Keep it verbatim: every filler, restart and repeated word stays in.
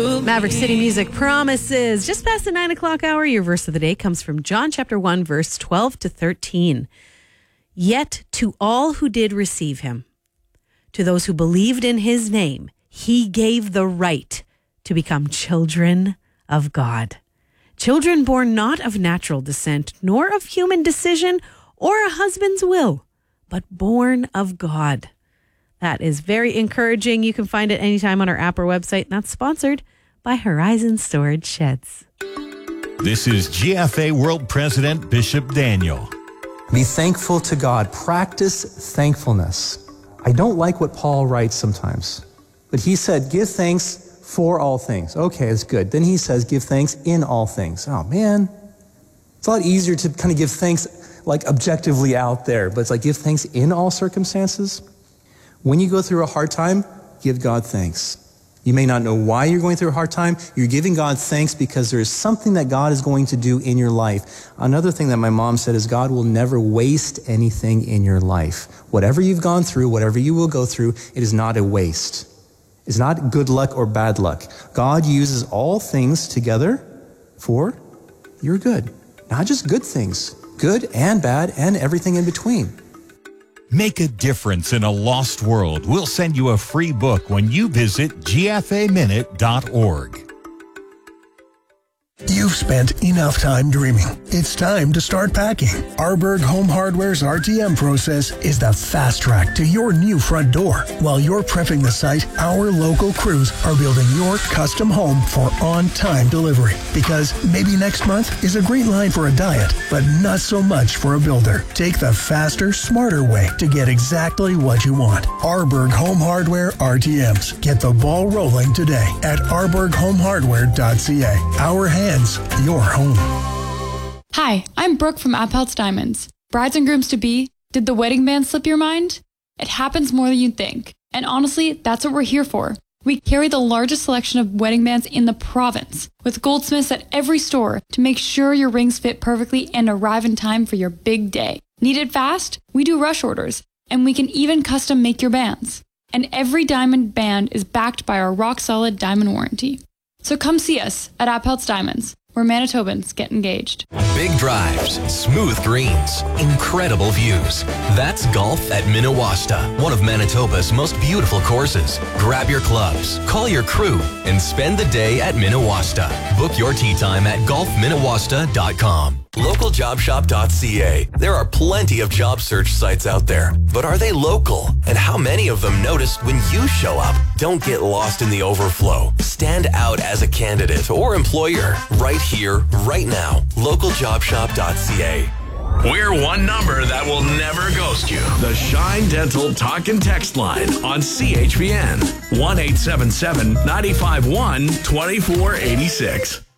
Maverick City Music promises. Just past the nine o'clock hour, your verse of the day comes from John chapter one, verse twelve to thirteen. Yet to all who did receive him, to those who believed in his name, he gave the right to become children of God. Children born not of natural descent, nor of human decision or a husband's will, but born of God. That is very encouraging. You can find it anytime on our app or website, and that's sponsored by Horizon Storage Sheds. This is G F A World President Bishop Daniel. Be thankful to God. Practice thankfulness. I don't like what Paul writes sometimes, but he said, give thanks for all things. Okay, that's good. Then he says, give thanks in all things. Oh, man. It's a lot easier to kind of give thanks like objectively out there, but it's like give thanks in all circumstances. When you go through a hard time, give God thanks. You may not know why you're going through a hard time. You're giving God thanks because there is something that God is going to do in your life. Another thing that my mom said is God will never waste anything in your life. Whatever you've gone through, whatever you will go through, it is not a waste. It's not good luck or bad luck. God uses all things together for your good. Not just good things, good and bad and everything in between. Make a difference in a lost world. We'll send you a free book when you visit G F A minute dot org. You've spent enough time dreaming. It's time to start packing. Arborg Home Hardware's R T M process is the fast track to your new front door. While you're prepping the site, our local crews are building your custom home for on-time delivery. Because maybe next month is a green line for a diet, but not so much for a builder. Take the faster, smarter way to get exactly what you want. Arborg Home Hardware R T Ms. Get the ball rolling today at arborg home hardware dot c a. Our hands, your home. Hi, I'm Brooke from Appelt's Diamonds. Brides and grooms to be, did the wedding band slip your mind? It happens more than you think. And honestly, that's what we're here for. We carry the largest selection of wedding bands in the province, with goldsmiths at every store to make sure your rings fit perfectly and arrive in time for your big day. Need it fast? We do rush orders, and we can even custom make your bands. And every diamond band is backed by our rock-solid diamond warranty. So come see us at Appelt's Diamonds, where Manitobans get engaged. Big drives, smooth greens, incredible views. That's golf at Minawasta, one of Manitoba's most beautiful courses. Grab your clubs, call your crew, and spend the day at Minawasta. Book your tee time at golf minawasta dot com. local job shop dot c a. There are plenty of job search sites out there, but are they local? And how many of them notice when you show up? Don't get lost in the overflow. Stand out as a candidate or employer right here, right now. local job shop dot c a. We're one number that will never ghost you. The Shine Dental Talk and Text line on C H P N. one eight seven seven, nine five one, two four eight six.